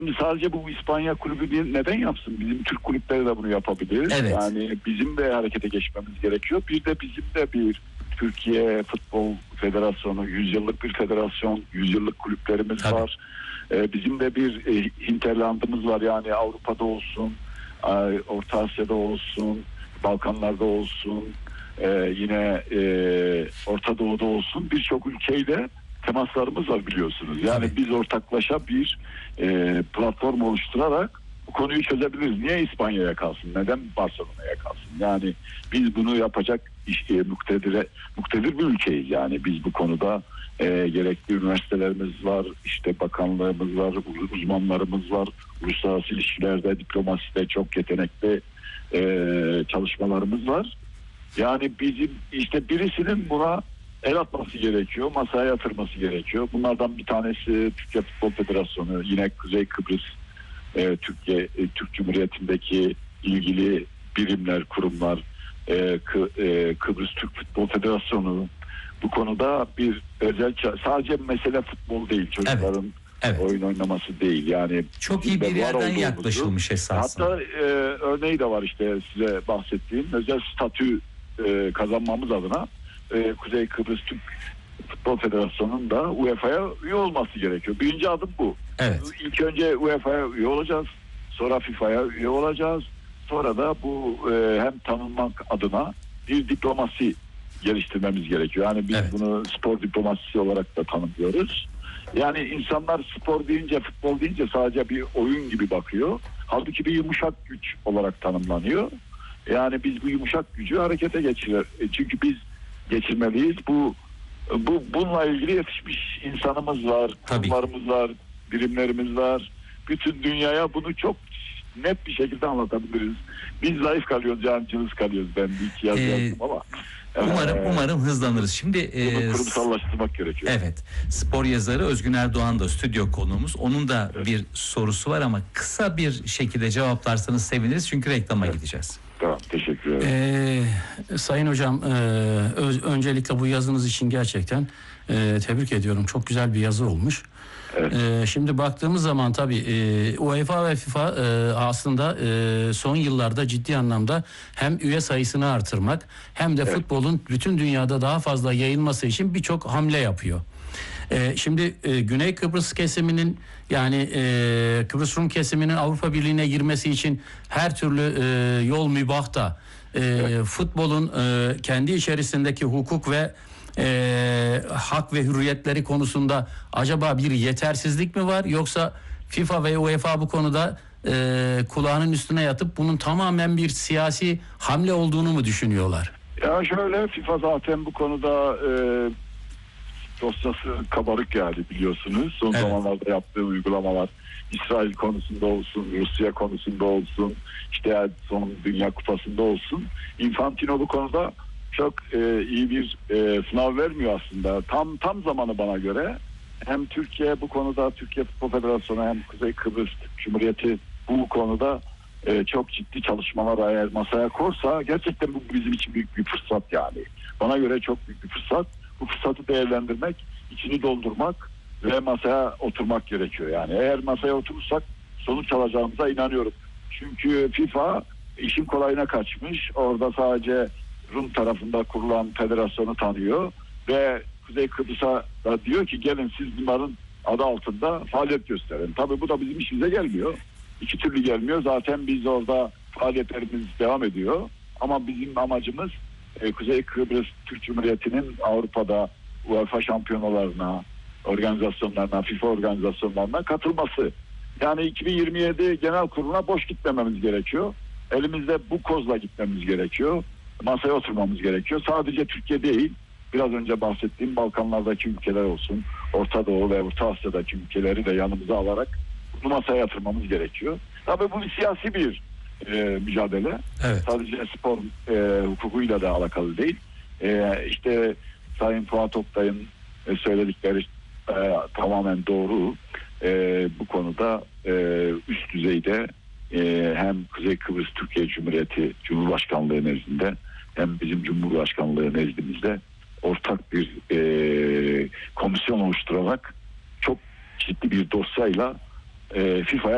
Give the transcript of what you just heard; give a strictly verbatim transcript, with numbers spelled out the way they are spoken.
Sadece bu İspanya kulübü neden yapsın? Bizim Türk kulüpleri de bunu yapabilir. Evet. Yani bizim de harekete geçmemiz gerekiyor. Bir de bizim de bir Türkiye Futbol Federasyonu, yüzyıllık bir federasyon, yüzyıllık kulüplerimiz Tabii. var. Ee, bizim de bir e, hinterlandımız var. Yani Avrupa'da olsun, e, Orta Asya'da olsun, Balkanlarda olsun, e, yine e, Orta Doğu'da olsun birçok ülkeyle temaslarımız var biliyorsunuz. Yani Tabii. biz ortaklaşa bir e, platform oluşturarak bu konuyu çözebiliriz. Niye İspanya'ya kalsın? Neden Barcelona'ya kalsın? Yani biz bunu yapacak işte, muktedire, muktedir bir ülkeyiz. Yani biz bu konuda e, gerekli üniversitelerimiz var, işte bakanlığımız var, uzmanlarımız var. Uluslararası ilişkilerde, diplomaside çok yetenekli e, çalışmalarımız var. Yani bizim işte birisinin buna el atması gerekiyor, masaya yatırması gerekiyor. Bunlardan bir tanesi Türkiye Futbol Federasyonu, yine Kuzey Kıbrıs e, Türkiye e, Türk Cumhuriyeti'ndeki ilgili birimler, kurumlar, e, Kı, e, Kıbrıs Türk Futbol Federasyonu bu konuda bir özel, sadece mesele futbol değil, çocukların Evet. Evet. oyun oynaması değil. Yani çok iyi bir yerden yaklaşılmış esasında. Hatta e, örneği de var işte size bahsettiğim özel statü e, kazanmamız adına e, Kuzey Kıbrıs Türk Futbol Federasyonu'nun da U E F A'ya üye olması gerekiyor. Birinci adım bu. Evet. İlk önce U E F A'ya üye olacağız. Sonra FIFA'ya üye olacağız. Sonra da bu e, hem tanınmak adına bir diplomasi geliştirmemiz gerekiyor. Yani biz Evet. bunu spor diplomasisi olarak da tanımlıyoruz. Yani insanlar spor deyince, futbol deyince sadece bir oyun gibi bakıyor. Halbuki bir yumuşak güç olarak tanımlanıyor. Yani biz bu yumuşak gücü harekete geçirir. Çünkü biz geçirmeliyiz. Bu bu bununla ilgili yetişmiş insanımız var, kurumlarımız var, birimlerimiz var. Bütün dünyaya bunu çok net bir şekilde anlatabiliriz. Biz zayıf kalıyoruz, cancınız kalıyoruz. Ben bir iki yaz Ee, yazdım ama. Umarım Ee, umarım hızlanırız. Şimdi bunu e, kurumsallaştırmak gerekiyor. Evet. Spor yazarı Özgün Erdoğan da stüdyo konuğumuz. Onun da Evet. bir sorusu var ama kısa bir şekilde cevaplarsanız seviniriz çünkü reklama Evet. gideceğiz. Tamam, teşekkür ederim. Ee, Sayın Hocam, e, öz, öncelikle bu yazınız için gerçekten e, tebrik ediyorum. Çok güzel bir yazı olmuş. Evet. E, şimdi baktığımız zaman tabii e, UEFA ve FIFA e, aslında e, son yıllarda ciddi anlamda hem üye sayısını artırmak hem de Evet. futbolun bütün dünyada daha fazla yayılması için birçok hamle yapıyor. Ee, şimdi e, Güney Kıbrıs kesiminin yani e, Kıbrıs Rum kesiminin Avrupa Birliği'ne girmesi için her türlü e, yol mübah da e, Evet. futbolun e, kendi içerisindeki hukuk ve e, hak ve hürriyetleri konusunda acaba bir yetersizlik mi var, yoksa FIFA ve UEFA bu konuda e, kulağının üstüne yatıp bunun tamamen bir siyasi hamle olduğunu mu düşünüyorlar? Ya şöyle, FIFA zaten bu konuda e, dosyası kabarık yani biliyorsunuz. Son Evet. zamanlarda yaptığı uygulamalar İsrail konusunda olsun, Rusya konusunda olsun, işte son Dünya Kupası'nda olsun. Infantino bu konuda çok e, iyi bir e, sınav vermiyor aslında. Tam tam zamanı bana göre. Hem Türkiye bu konuda, Türkiye Futbol Federasyonu hem Kuzey Kıbrıs Cumhuriyeti bu konuda e, çok ciddi çalışmalar eğer masaya korsa gerçekten bu bizim için büyük bir fırsat yani. Bana göre çok büyük bir fırsat. Bu fırsatı değerlendirmek, içini doldurmak ve masaya oturmak gerekiyor. Yani eğer masaya oturursak sonuç alacağımıza inanıyorum. Çünkü FIFA işin kolayına kaçmış. Orada sadece Rum tarafında kurulan federasyonu tanıyor ve Kuzey Kıbrıs'a da diyor ki gelin siz bunların adı altında faaliyet gösterin. Tabii bu da bizim işimize gelmiyor. İki türlü gelmiyor. Zaten biz orada faaliyetlerimiz devam ediyor. Ama bizim amacımız e, Kuzey Kıbrıs Türk Cumhuriyeti'nin Avrupa'da UEFA şampiyonalarına, organizasyonlarına, FIFA organizasyonlarına katılması. Yani iki bin yirmi yedi genel kuruluna boş gitmememiz gerekiyor. Elimizde bu kozla gitmemiz gerekiyor. Masaya oturmamız gerekiyor. Sadece Türkiye değil, biraz önce bahsettiğim Balkanlardaki ülkeler olsun, Orta Doğu ve Orta Asya'daki ülkeleri de yanımıza alarak bunu masaya yatırmamız gerekiyor. Tabii bu bir siyasi bir e, mücadele. Evet. Sadece spor e, hukukuyla da alakalı değil. E, işte Sayın Fuat Oktay'ın e, söyledikleri e, tamamen doğru. E, bu konuda e, üst düzeyde e, hem Kuzey Kıbrıs Türkiye Cumhuriyeti Cumhurbaşkanlığı nezdinde hem bizim Cumhurbaşkanlığı nezdimizde ortak bir e, komisyon oluşturarak çok ciddi bir dosyayla e, FIFA'ya